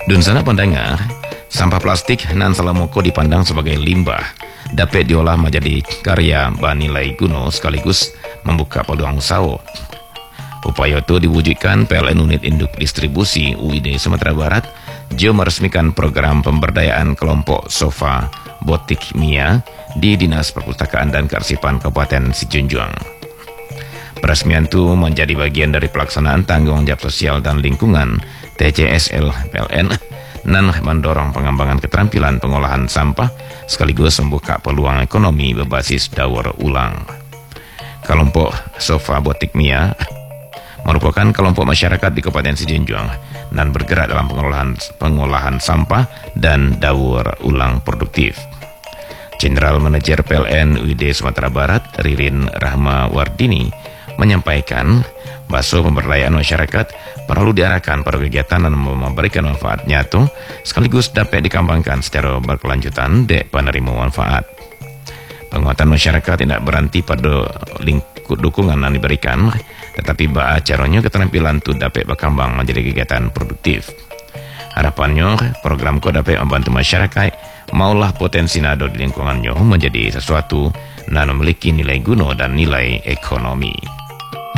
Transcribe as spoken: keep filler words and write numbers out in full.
Dun sana pendengar, sampah plastik nan salamoko dipandang sebagai limbah dapat diolah menjadi karya bernilai guna sekaligus membuka peluang usaha. Upaya itu diwujudkan P L N Unit Induk Distribusi U I D Sumatera Barat jo meresmikan program pemberdayaan kelompok Sofa Botik Mia di Dinas Perpustakaan dan Kearsipan Kabupaten Sijunjuang. Peresmian itu menjadi bagian dari pelaksanaan tanggung jawab sosial dan lingkungan T C S L P L N nan mendorong pengembangan keterampilan pengolahan sampah sekaligus membuka peluang ekonomi berbasis daur ulang. Kelompok Sofa Botik Mia merupakan kelompok masyarakat di Kabupaten Sijunjuang dan bergerak dalam pengolahan pengolahan sampah dan daur ulang produktif. General Manager P L N U I D Sumatera Barat Ririn Rahma Wardini menyampaikan bahwa pemberdayaan masyarakat perlu diarahkan pada kegiatan dan memberikan manfaat nyata sekaligus dapat dikembangkan secara berkelanjutan dek penerima manfaat. Penguatan masyarakat tidak berhenti pada lingkup dukungan yang diberikan, tetapi bah caranya keterampilan itu dapat berkembang menjadi kegiatan produktif. Harapannya program ko dapat membantu masyarakat maulah potensi nado di lingkungannya menjadi sesuatu yang memiliki nilai guna dan nilai ekonomi.